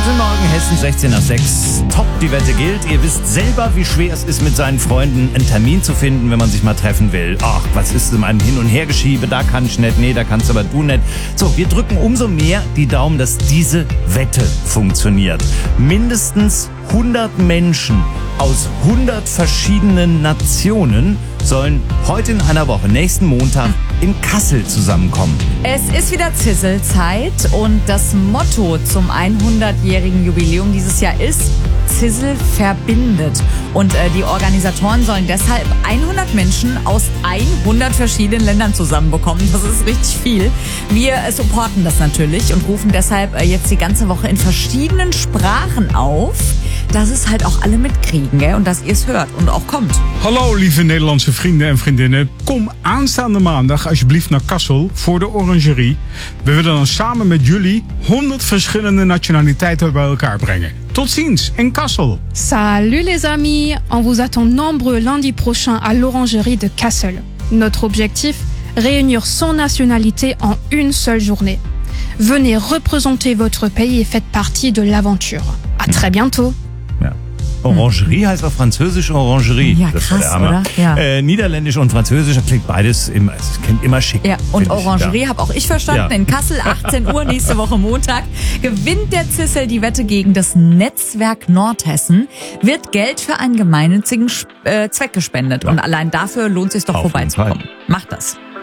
Guten Morgen, Hessen, 16 nach 6. Top, die Wette gilt. Ihr wisst selber, wie schwer es ist, mit seinen Freunden einen Termin zu finden, wenn man sich mal treffen will. Ach, was ist denn ein Hin- und Hergeschiebe? Da kann ich nicht, nee, da kannst aber du nicht. So, wir drücken umso mehr die Daumen, dass diese Wette funktioniert. Mindestens 100 Menschen aus 100 verschiedenen Nationen sollen heute in einer Woche, nächsten Montag, in Kassel zusammenkommen. Es ist wieder Zisselzeit und das Motto zum 100-jährigen Jubiläum dieses Jahr ist Zissel verbindet. Und die Organisatoren sollen deshalb 100 Menschen aus 100 verschiedenen Ländern zusammenbekommen. Das ist richtig viel. Wir supporten das natürlich und rufen deshalb jetzt die ganze Woche in verschiedenen Sprachen auf, dass es halt auch alle mitkriegen, gell? Und dass ihr es hört und auch kommt. Hallo lieve Nederlandse vrienden en vriendinnen. Kom aanstaande maandag alsjeblieft naar Kassel voor de Orangerie. We willen dan samen met jullie 100 verschillende nationaliteiten bij elkaar brengen. Tot ziens in Kassel. Salut les amis, on vous attend nombreux lundi prochain à l'Orangerie de Kassel. Notre objectif, réunir 100 nationalités en une seule journée. Venez représenter votre pays et faites partie de l'aventure. À très bientôt. Ja. Orangerie heißt auf Französisch Orangerie. Ja, das krass, ist der Hammer. oder? Ja. Niederländisch und Französisch, das klingt beides immer, es klingt immer schick. Ja, und find ich. Orangerie Ja. habe auch ich verstanden. Ja. In Kassel, 18 Uhr, nächste Woche Montag, gewinnt der Zissel die Wette gegen das Netzwerk Nordhessen, wird Geld für einen gemeinnützigen Zweck gespendet. Ja. Und allein dafür lohnt es sich doch Auf jeden vorbeizukommen. Fall. Macht das.